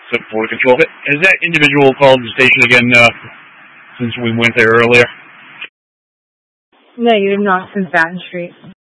took Border Control. Has that individual called the station again since we went there earlier? Negative, not since Baton Street.